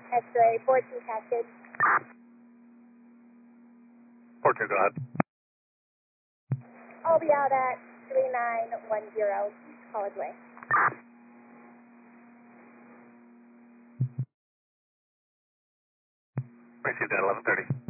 X-ray, 4-2 Cascade. 4-2, go ahead. I'll be out at 3910 College Way. Received at 11:30.